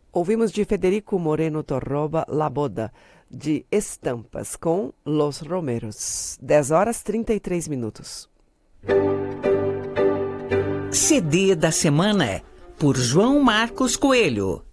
Ouvimos de Federico Moreno Torroba, La Boda, de Estampas, com Los Romeros. 10 horas 33 minutos. CD da semana, por João Marcos Coelho.